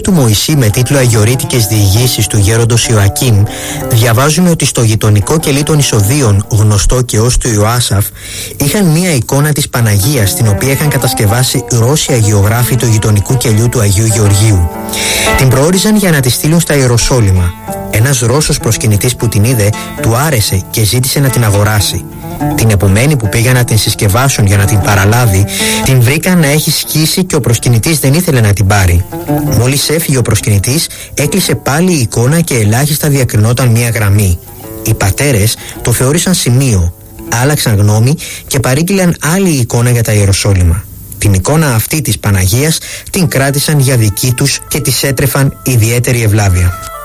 του Μωυσή με τίτλο «Αγιορείτικες διηγήσεις του γέροντος Ιωακήμ» διαβάζουμε ότι στο γειτονικό κελί των Ισοδίων, γνωστό και ως του Ιωάσαφ, είχαν μία εικόνα της Παναγίας, την οποία είχαν κατασκευάσει Ρώσοι αγιογράφοι του γειτονικού κελιού του Αγίου Γεωργίου. Την προόριζαν για να τη στείλουν στα Ιεροσόλυμα. Ένας Ρώσος προσκυνητής που την είδε του άρεσε και ζήτησε να την αγοράσει. Την επομένη που πήγαν να την συσκευάσουν για να την παραλάβει, την βρήκαν να έχει σκίσει και ο προσκυνητής δεν ήθελε να την πάρει. Μόλις έφυγε ο προσκυνητής, έκλεισε πάλι η εικόνα και ελάχιστα διακρινόταν μία γραμμή. Οι πατέρες το θεώρησαν σημείο, άλλαξαν γνώμη και παρήγγειλαν άλλη εικόνα για τα Ιεροσόλυμα. Την εικόνα αυτή της Παναγίας την κράτησαν για δική τους και της έτρεφαν ιδιαίτερη ευλάβεια.